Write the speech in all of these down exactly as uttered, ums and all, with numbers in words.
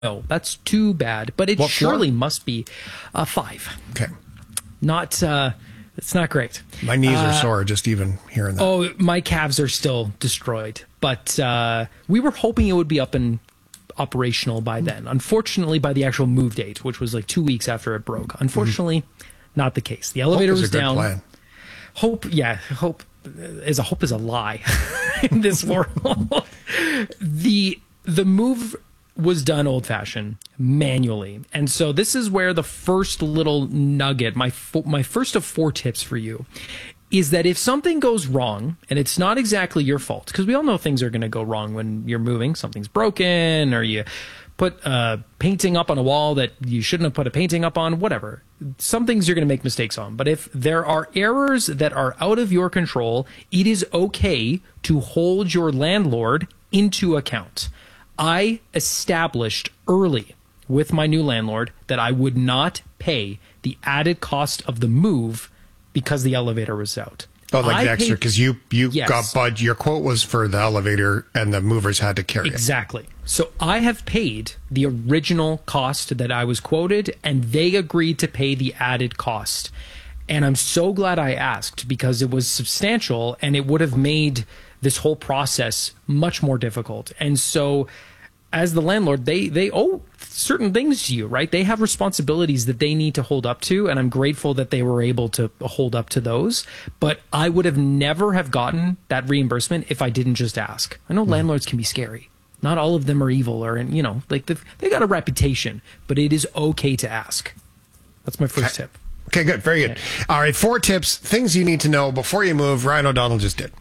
no, that's too bad. But it What surely floor? must be a five. Okay. Not, uh, it's not great. My knees are Uh, sore just even hearing that. Oh, my calves are still destroyed. But uh, we were hoping it would be up and operational by then. Unfortunately, by the actual move date, which was like two weeks after it broke. Unfortunately, not the case. The elevator Hope is was a good down. plan. Hope, yeah, hope is a hope is a lie in this world. the the move was done old fashioned, manually, and so this is where the first little nugget, my fo- my first of four tips for you, is that if something goes wrong, and it's not exactly your fault, because we all know things are going to go wrong when you're moving. Something's broken, or you put a painting up on a wall that you shouldn't have put a painting up on, whatever. Some things you're going to make mistakes on. But if there are errors that are out of your control, it is okay to hold your landlord into account. I established early with my new landlord that I would not pay the added cost of the move because the elevator was out. Oh, like I the extra, paid- because you, you Yes. got bud. Your quote was for the elevator and the movers had to carry it. Exactly. So I have paid the original cost that I was quoted, and they agreed to pay the added cost. And I'm so glad I asked, because it was substantial and it would have made this whole process much more difficult. And so as the landlord, they, they owe certain things to you, right? They have responsibilities that they need to hold up to. And I'm grateful that they were able to hold up to those. But I would have never have gotten that reimbursement if I didn't just ask. I know landlords can be scary. Not all of them are evil, or, you know, like they've, they got a reputation, but it is okay to ask. That's my first Okay. tip. Okay, good. Very good. All right, four tips, things you need to know before you move. Ryan O'Donnell just did.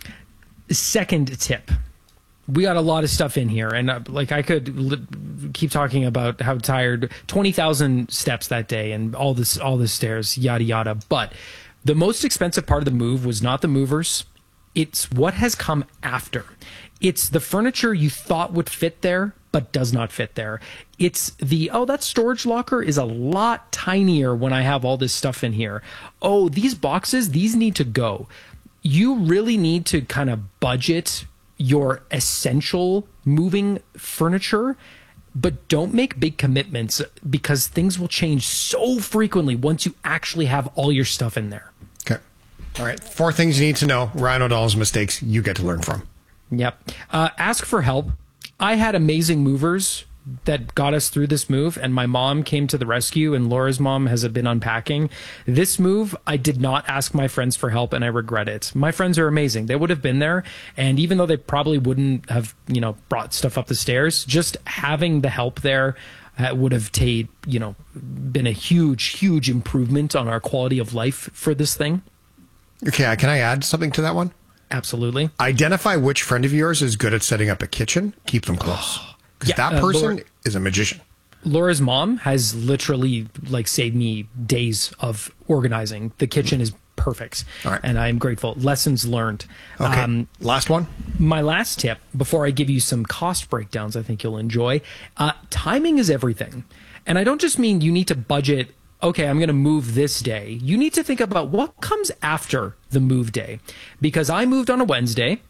Second tip. We got a lot of stuff in here, and uh, like I could li- keep talking about how tired, twenty thousand steps that day and all this, all the stairs, yada, yada. But the most expensive part of the move was not the movers. It's what has come after. It's the furniture you thought would fit there, but does not fit there. It's the, oh, that storage locker is a lot tinier when I have all this stuff in here. Oh, these boxes, these need to go. You really need to kind of budget your essential moving furniture, but don't make big commitments, because things will change so frequently once you actually have all your stuff in there. Okay. All right, four things you need to know. Ryan O'Donnell's mistakes you get to learn from. Yep. Uh, ask for help. I had amazing movers that got us through this move, and my mom came to the rescue, and Laura's mom has been unpacking. This move, I did not ask my friends for help, and I regret it. My friends are amazing. They would have been there, and even though they probably wouldn't have, you know, brought stuff up the stairs, just having the help there uh, would have ta- you know, been a huge, huge improvement on our quality of life for this thing. Okay, can I add something to that one? Absolutely. Identify which friend of yours is good at setting up a kitchen. Keep them close. Because Yeah, that uh, person Laura- is a magician. Laura's mom has literally like saved me days of organizing. The kitchen is perfect. All right. And I'm grateful. Lessons learned. Okay, Um, last one. my last tip, before I give you some cost breakdowns I think you'll enjoy, uh, timing is everything. And I don't just mean you need to budget, okay, I'm going to move this day. You need to think about what comes after the move day. Because I moved on a Wednesday,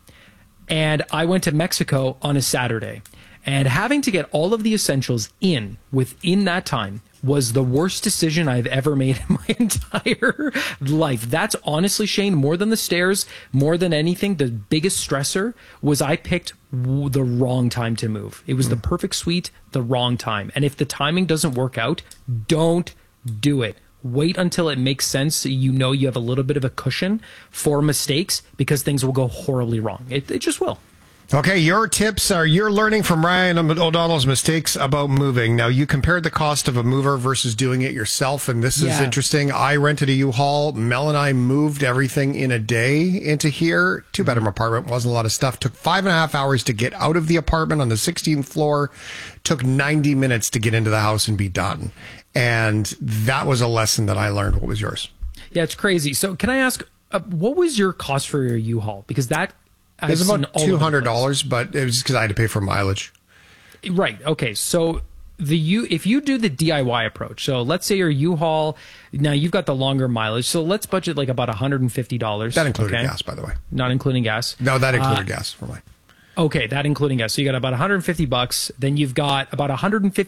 and I went to Mexico on a Saturday. And having to get all of the essentials in within that time was the worst decision I've ever made in my entire life. That's honestly, Shane, more than the stairs, more than anything, the biggest stressor was I picked w- the wrong time to move. It was mm. the perfect suite, the wrong time. And if the timing doesn't work out, don't do it. Wait until it makes sense, so you know you have a little bit of a cushion for mistakes, because things will go horribly wrong. It, it just will. Okay, your tips are you're learning from Ryan O'Donnell's mistakes about moving. Now, you compared the cost of a mover versus doing it yourself, and this is Yeah. interesting. I rented a U-Haul. Mel and I moved everything in a day into here. Two-bedroom apartment, wasn't a lot of stuff. Took five and a half hours to get out of the apartment on the sixteenth floor. Took ninety minutes to get into the house and be done. And that was a lesson that I learned. What was yours? Yeah, it's crazy. So can I ask, uh, what was your cost for your U-Haul? Because that... It was I've seen about all over the two hundred place. dollars, but it was because I had to pay for mileage. Right. Okay. So the U, if you do the D I Y approach, so let's say your U-Haul, now you've got the longer mileage, so let's budget like about one hundred fifty dollars. That included okay? gas, by the way. Not including gas. No, that included Uh, gas for mine. Okay, that including us. So you got about one hundred fifty bucks. Then you've got about one hundred fifty